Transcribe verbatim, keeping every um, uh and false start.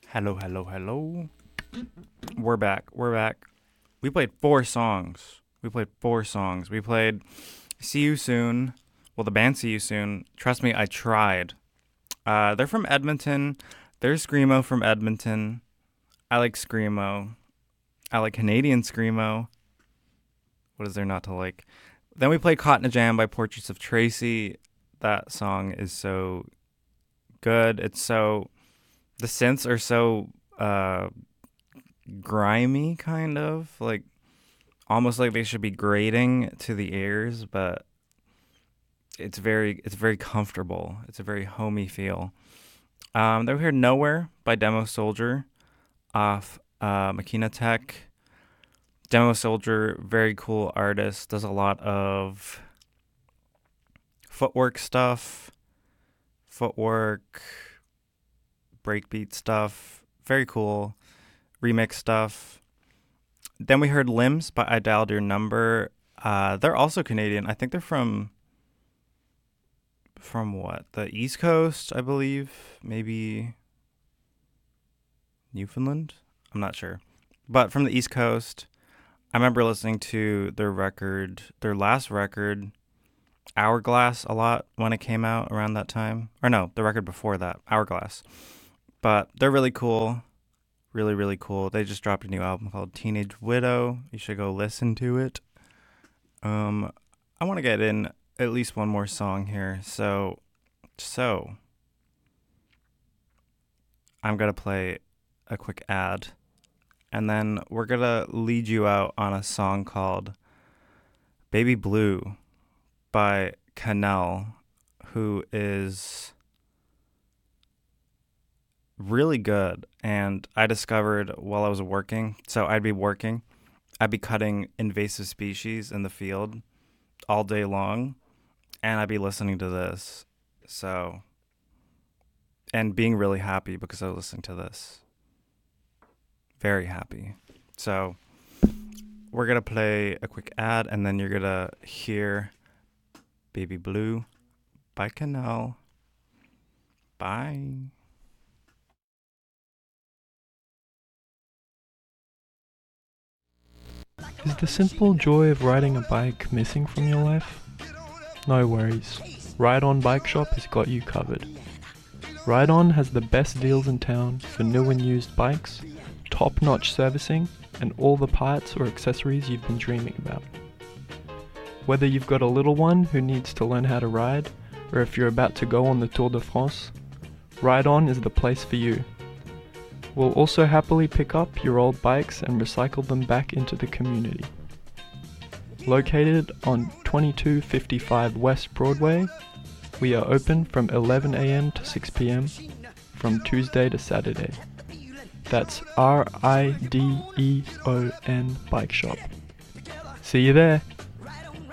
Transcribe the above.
Hello, hello, hello. We're back. We're back. We played four songs. We played four songs. We played See You Soon. Well, the band See You Soon. Trust me, I tried. Uh, they're from Edmonton. There's Screamo from Edmonton. I like Screamo. I like Canadian Screamo. What is there not to like? Then we played Caught in a Jam by Portraits of Tracy. That song is so good. It's so... The synths are so uh, grimy, kind of. Like, almost like they should be grating to the ears, but it's very it's very comfortable. It's a very homey feel. Um, then we heard Nowhere by Demo Soldier off uh, Makina Tech. Demo Soldier, very cool artist, does a lot of footwork stuff, footwork, breakbeat stuff, very cool, remix stuff. Then we heard Limbs by I Dialed Your Number. Uh, they're also Canadian. I think they're from, from what? The East Coast, I believe. Maybe Newfoundland? I'm not sure. But from the East Coast. I remember listening to their record, their last record, Hourglass, a lot when it came out around that time. Or no, the record before that, Hourglass. But they're really cool. Really, really cool. They just dropped a new album called Teenage Widow. You should go listen to it. Um, I want to get in at least one more song here. So, so I'm going to play a quick ad. And then we're going to lead you out on a song called Baby Blue by Canel, who is really good. And I discovered while I was working, so I'd be working, I'd be cutting invasive species in the field all day long, and I'd be listening to this. So, and being really happy because I was listening to this. Very happy. So, we're going to play a quick ad, and then you're going to hear Baby Blue by Canel. Bye. Is the simple joy of riding a bike missing from your life? No worries. Ride On Bike Shop has got you covered. Ride On has the best deals in town for new and used bikes, top-notch servicing, and all the parts or accessories you've been dreaming about. Whether you've got a little one who needs to learn how to ride, or if you're about to go on the Tour de France, Ride On is the place for you. We'll also happily pick up your old bikes and recycle them back into the community. Located on twenty-two fifty-five West Broadway, we are open from eleven a.m. to six p.m. from Tuesday to Saturday. That's R I D E O N Bike Shop. See you there!